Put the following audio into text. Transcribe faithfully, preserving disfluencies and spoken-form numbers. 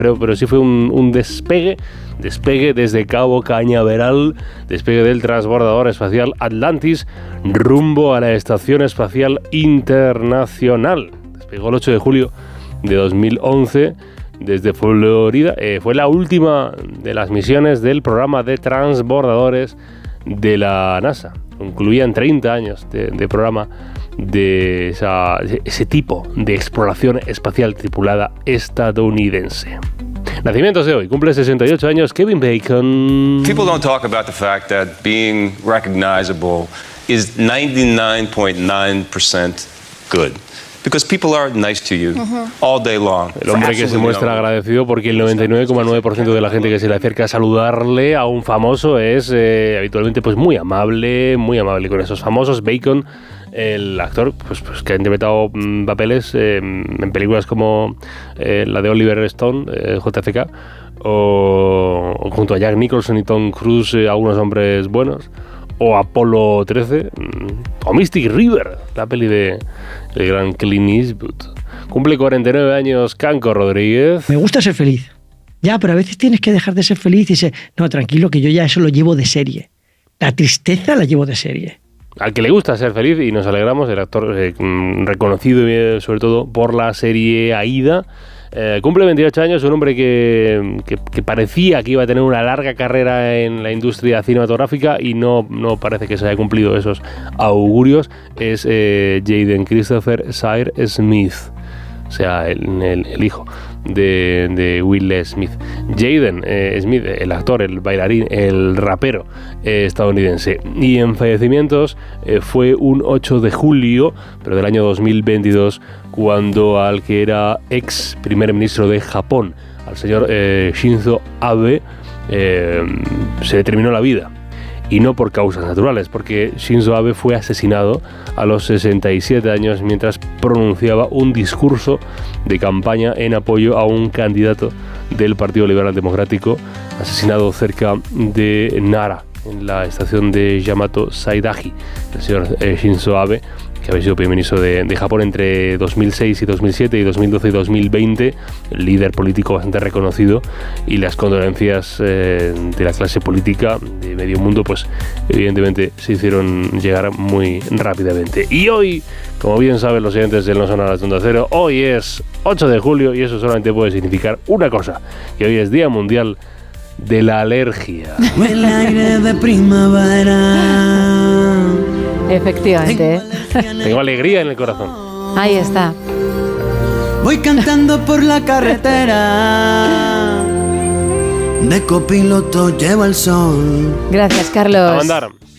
pero, pero sí fue un, un despegue, despegue desde Cabo Cañaveral, despegue del transbordador espacial Atlantis rumbo a la Estación Espacial Internacional. Despegó el ocho de julio de dos mil once desde Florida. Eh, fue la última de las misiones del programa de transbordadores de la NASA. Concluían treinta años de, de programa de esa, ese tipo de exploración espacial tripulada estadounidense. Nacimientos de hoy. Cumple sesenta y ocho años Kevin Bacon. People don't talk about the fact that being recognizable is ninety-nine point nine percent good. Because people are nice to you all day long. El hombre que se muestra agradecido porque el noventa y nueve coma nueve por ciento de la gente que se le acerca a saludarle a un famoso es eh, habitualmente pues muy amable, muy amable con esos famosos. Bacon, el actor pues, pues que ha interpretado mm, papeles eh, en películas como eh, la de Oliver Stone, eh, J F K, o, o junto a Jack Nicholson y Tom Cruise, eh, Algunos hombres buenos, o Apolo trece, o Mystic River, la peli de el gran Clint Eastwood. Cumple cuarenta y nueve años Canco Rodríguez. Me gusta ser feliz. Ya, pero a veces tienes que dejar de ser feliz y ser... No, tranquilo, que yo ya eso lo llevo de serie. La tristeza la llevo de serie. Al que le gusta ser feliz, y nos alegramos, el actor eh, reconocido eh, sobre todo por la serie Aída. Eh, cumple veintiocho años, un hombre que, que, que parecía que iba a tener una larga carrera en la industria cinematográfica y no, no parece que se haya cumplido esos augurios. Es eh, Jaden Christopher Sire Smith, o sea, el, el, el hijo de, de Will Smith. Jaden eh, Smith, el actor, el bailarín, el rapero eh, estadounidense. Y en fallecimientos eh, fue un ocho de julio, pero del año dos mil veintidós, cuando al que era ex primer ministro de Japón, al señor eh, Shinzo Abe, eh, se le terminó la vida. Y no por causas naturales, porque Shinzo Abe fue asesinado a los sesenta y siete años mientras pronunciaba un discurso de campaña en apoyo a un candidato del Partido Liberal Democrático, asesinado cerca de Nara, en la estación de Yamato Saidaji. El señor eh, Shinzo Abe, que había sido primer ministro de, de Japón entre dos mil seis y dos mil siete y dos mil doce y dos mil veinte, líder político bastante reconocido, y las condolencias eh, de la clase política de medio mundo pues evidentemente se hicieron llegar muy rápidamente. Y hoy, como bien saben los oyentes del No Sonoras de Onda Cero, hoy es ocho de julio y eso solamente puede significar una cosa, que hoy es Día Mundial de la Alergia. El aire de primavera. Efectivamente. Tengo alegría en el corazón. Ahí está. Voy cantando por la carretera. De copiloto lleva el sol. Gracias, Carlos. A mandar.